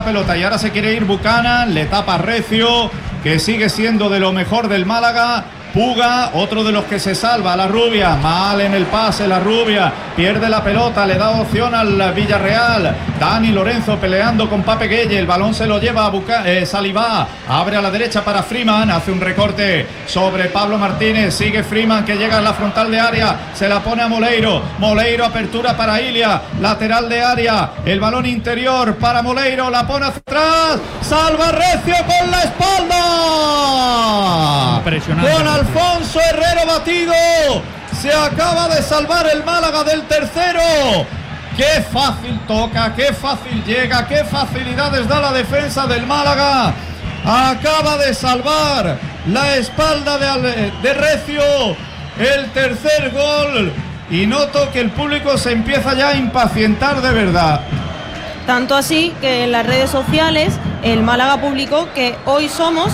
pelota y ahora se quiere ir Buchanan, le tapa Recio, que sigue siendo de lo mejor del Málaga. Puga, otro de los que se salva, la Rubia, mal en el pase, la Rubia, pierde la pelota, le da opción al Villarreal. Dani Lorenzo peleando con Pape Gueye, el balón se lo lleva a Salivá, abre a la derecha para Freeman, hace un recorte sobre Pablo Martínez, sigue Freeman que llega a la frontal de área, se la pone a Moleiro, apertura para Ilia, lateral de área, el balón interior para Moleiro, la pone hacia atrás, salva Recio con la espalda. Impresionante. Con Alfonso Herrero batido, se acaba de salvar el Málaga del tercero. Qué fácil toca, qué fácil llega, qué facilidades da la defensa del Málaga. Acaba de salvar la espalda de Recio, el tercer gol, y noto que el público se empieza ya a impacientar de verdad. Tanto así que en las redes sociales el Málaga publicó que hoy somos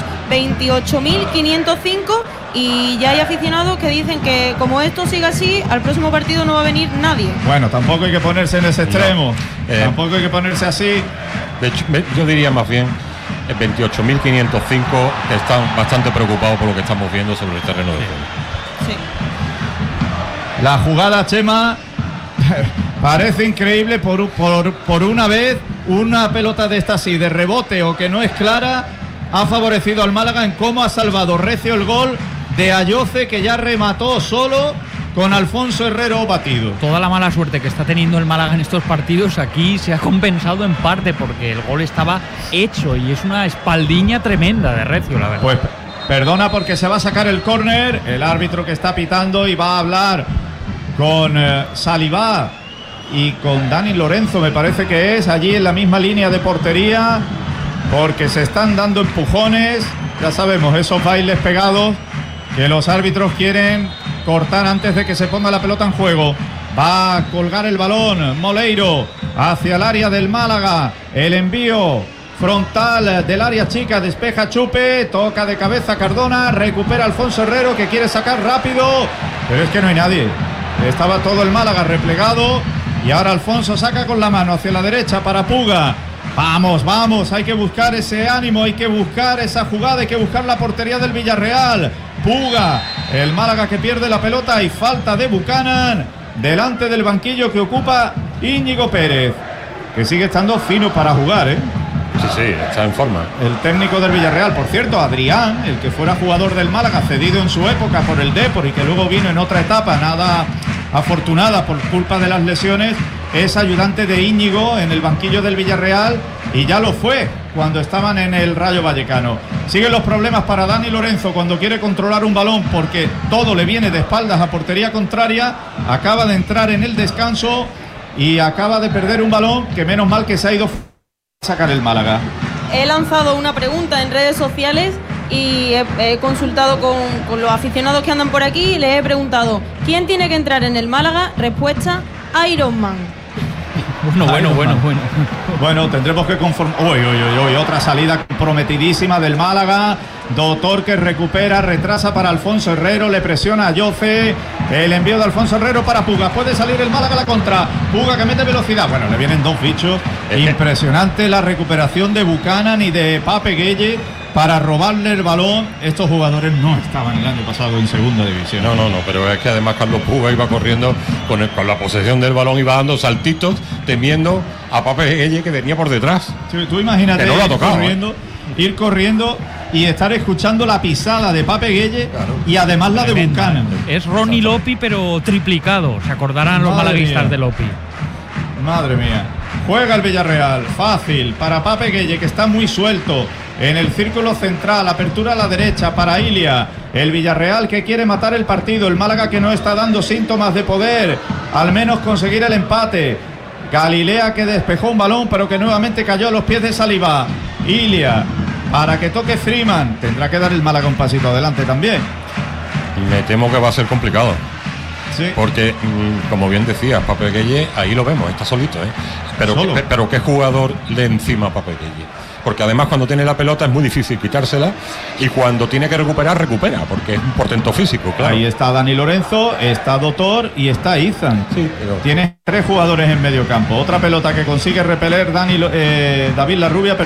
28.505 y ya hay aficionados que dicen que como esto siga así, al próximo partido no va a venir nadie. Bueno, tampoco hay que ponerse en ese extremo, tampoco hay que ponerse así. De hecho, yo diría más bien 28.505 que están bastante preocupados por lo que estamos viendo sobre el terreno de juego. Sí. La jugada, Chema, parece increíble por una vez. Una pelota de esta así, de rebote o que no es clara, ha favorecido al Málaga en cómo ha salvado Recio el gol de Ayoce, que ya remató solo con Alfonso Herrero batido. Toda la mala suerte que está teniendo el Málaga en estos partidos aquí se ha compensado en parte porque el gol estaba hecho y es una espaldiña tremenda de Recio, la verdad. Pues perdona porque se va a sacar el córner, el árbitro que está pitando, y va a hablar con Salivá y con Dani Lorenzo, me parece que es, allí en la misma línea de portería, porque se están dando empujones, ya sabemos, esos bailes pegados que los árbitros quieren cortar antes de que se ponga la pelota en juego. Va a colgar el balón Moleiro hacia el área del Málaga, el envío frontal del área chica, despeja Chupe, toca de cabeza Cardona, recupera Alfonso Herrero que quiere sacar rápido, pero es que no hay nadie, estaba todo el Málaga replegado. Y ahora Alfonso saca con la mano hacia la derecha para Puga. Vamos, hay que buscar ese ánimo, hay que buscar esa jugada, hay que buscar la portería del Villarreal. Puga, el Málaga que pierde la pelota y falta de Buchanan delante del banquillo que ocupa Íñigo Pérez, que sigue estando fino para jugar, ¿eh? Sí, está en forma. El técnico del Villarreal, por cierto, Adrián, el que fuera jugador del Málaga, cedido en su época por el Depor y que luego vino en otra etapa nada afortunada por culpa de las lesiones, es ayudante de Íñigo en el banquillo del Villarreal y ya lo fue cuando estaban en el Rayo Vallecano. Siguen los problemas para Dani Lorenzo cuando quiere controlar un balón porque todo le viene de espaldas a portería contraria. Acaba de entrar en el descanso y acaba de perder un balón que menos mal que se ha ido a sacar el Málaga. He lanzado una pregunta en redes sociales y he consultado con los aficionados que andan por aquí y les he preguntado ¿quién tiene que entrar en el Málaga? Respuesta: Iron Man. Bueno. Bueno, tendremos que conformar. Uy, otra salida comprometidísima del Málaga. Doctor que recupera, retrasa para Alfonso Herrero, le presiona a Yoce. El envío de Alfonso Herrero para Puga. Puede salir el Málaga a la contra. Puga que mete velocidad. Bueno, le vienen dos bichos. Impresionante la recuperación de Buchanan y de Pape Gueye para robarle el balón. Estos jugadores no estaban el año pasado en segunda división. No, pero es que además Carlos Puga iba corriendo con la posesión del balón, iba dando saltitos, temiendo a Pape Gueye que venía por detrás. Sí, tú imagínate que no lo ha tocado, ir corriendo y estar escuchando la pisada de Pape Gueye, claro, y además la de Buchanan. Es Ronnie Lopi pero triplicado, se acordarán los malaguistas de Lopi. Madre mía. Juega el Villarreal, fácil para Pape Gueye, que está muy suelto en el círculo central, apertura a la derecha para Ilia. El Villarreal que quiere matar el partido, el Málaga que no está dando síntomas de poder al menos conseguir el empate. Galilea que despejó un balón pero que nuevamente cayó a los pies de Salivá. Ilia para que toque Freeman, tendrá que dar el Málaga un pasito adelante también. Me temo que va a ser complicado. Sí. Porque, como bien decía Pape Gueye, ahí lo vemos, está solito, Pero qué jugador de encima Pape Gueye. Porque además cuando tiene la pelota es muy difícil quitársela y cuando tiene que recuperar, recupera, porque es un portento físico, claro. Ahí está Dani Lorenzo, está Dotor y está Izan. Sí, pero... Tienes 3 jugadores en medio campo. Otra pelota que consigue repeler David Larrubia.